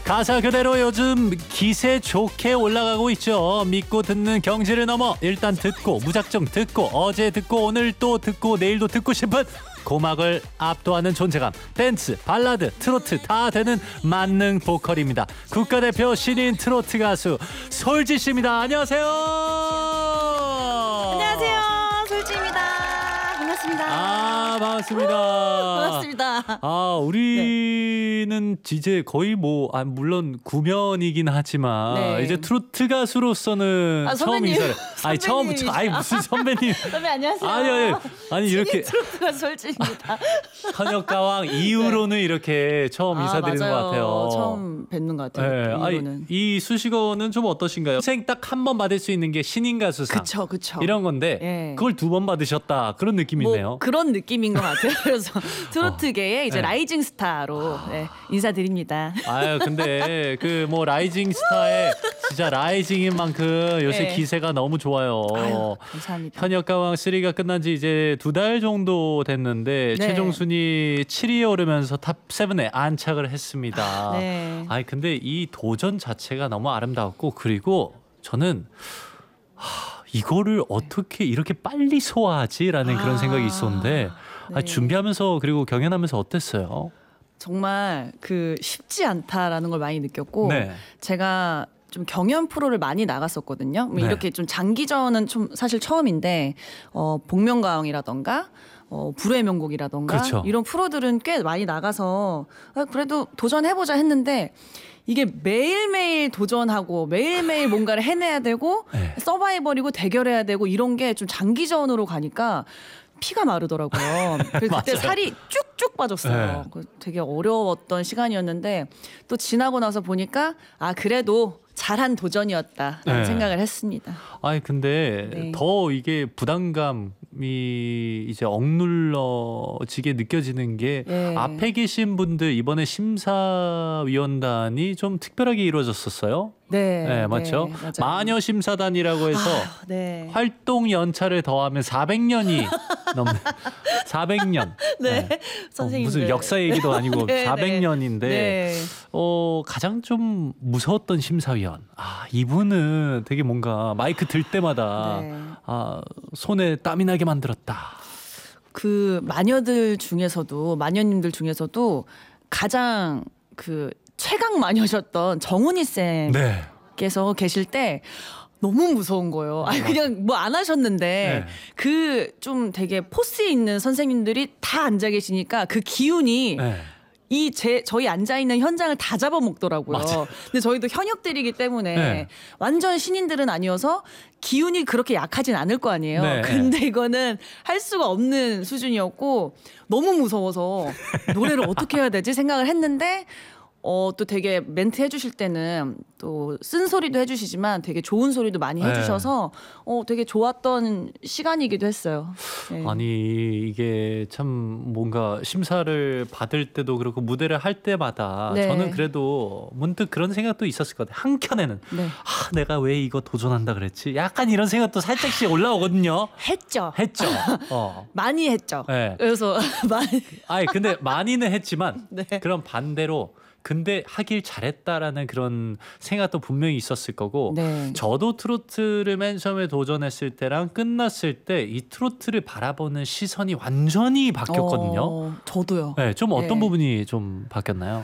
가사 그대로 요즘 기세 좋게 올라가고 있죠. 믿고 듣는 경지를 넘어 일단 듣고 무작정 듣고 어제 듣고 오늘 또 듣고 내일도 듣고 싶은 고막을 압도하는 존재감. 댄스, 발라드, 트로트 다 되는 만능 보컬입니다. 국가대표 신인 트로트 가수 솔지 씨입니다. 안녕하세요. 안녕하세요. 솔지입니다. 반갑습니다. 반갑습니다. 반갑습니다. 우리는 이제 거의 물론 구면이긴 하지만 네. 이제 트로트 가수로서는 처음 선배님. 인사를. 선배님이시죠. 무슨 선배님. 선배 안녕하세요. 아니 이렇게 트로트 가수 솔지입니다. 현역가왕 이후로는 이렇게 처음 인사드리는 맞아요. 것 같아요. 처음 뵙는 것 같아요. 네. 이후로는. 이 수식어는 좀 어떠신가요? 생 딱 한 번 받을 수 있는 게 신인 가수상. 그쵸. 이런 건데 네. 그걸 두 번 받으셨다. 그런 느낌이네요. 그런 느낌인 것 같아요. 그래서 트로트계의 이제 네. 라이징 스타로 인사드립니다. 근데 라이징 스타의 진짜 라이징인 만큼 요새 네. 기세가 너무 좋아요. 감사합니다. 현역가왕 3가 끝난 지 이제 2달 정도 됐는데 네. 최종 순위 7위에 오르면서 탑 7에 안착을 했습니다. 네. 근데 이 도전 자체가 너무 아름다웠고, 그리고 저는 이거를 어떻게 이렇게 빨리 소화하지라는 그런 생각이 있었는데 네. 준비하면서 그리고 경연하면서 어땠어요? 정말 쉽지 않다라는 걸 많이 느꼈고 네. 제가 좀 경연 프로를 많이 나갔었거든요. 네. 이렇게 좀 장기전은 좀 사실 처음인데 복면가왕이라던가 불후의 명곡이라던가 그렇죠. 이런 프로들은 꽤 많이 나가서 그래도 도전해보자 했는데 이게 매일매일 도전하고 매일매일 뭔가를 해내야 되고 네. 서바이벌이고 대결해야 되고 이런 게 좀 장기전으로 가니까 피가 마르더라고요. 그래서 그때 살이 쭉쭉 빠졌어요. 네. 되게 어려웠던 시간이었는데 또 지나고 나서 보니까 그래도 잘한 도전이었다라는 네. 생각을 했습니다. 근데 네. 더 이게 부담감이 이제 억눌러지게 느껴지는 게 예. 앞에 계신 분들 이번에 심사위원단이 좀 특별하게 이루어졌었어요. 네, 맞죠? 네, 맞아요. 마녀 심사단이라고 해서 네. 활동 연차를 더하면 400년이 넘는 400년. 네. 선생님들. 무슨 역사 얘기도 아니고 네, 400년인데 네. 가장 좀 무서웠던 심사위원. 이분은 되게 뭔가 마이크 들 때마다 네. 손에 땀이 나게 만들었다. 마녀님들 중에서도 가장 최강 마녀셨던 정훈이 쌤께서 네. 계실 때 너무 무서운 거예요. 그냥 안 하셨는데 네. 좀 되게 포스 있는 선생님들이 다 앉아 계시니까 그 기운이 네. 저희 앉아있는 현장을 다 잡아먹더라고요. 맞아요. 근데 저희도 현역들이기 때문에 네. 완전 신인들은 아니어서 기운이 그렇게 약하진 않을 거 아니에요. 네. 근데 이거는 할 수가 없는 수준이었고 너무 무서워서 노래를 어떻게 해야 되지 생각을 했는데 또 되게 멘트 해주실 때는 또 쓴소리도 해주시지만 되게 좋은 소리도 많이 해주셔서 되게 좋았던 시간이기도 했어요. 네. 이게 참 뭔가 심사를 받을 때도 그렇고 무대를 할 때마다 네. 저는 그래도 문득 그런 생각도 있었을 것 같아요. 한켠에는 네. 내가 왜 이거 도전한다 그랬지? 약간 이런 생각도 살짝씩 올라오거든요. 했죠. 많이 했죠. 네. 그래서 근데 많이는 했지만 네. 그런 반대로 근데 하길 잘했다라는 그런 생각도 분명히 있었을 거고 네. 저도 트로트를 맨 처음에 도전했을 때랑 끝났을 때 이 트로트를 바라보는 시선이 완전히 바뀌었거든요. 저도요. 네, 좀 어떤 네. 부분이 좀 바뀌었나요?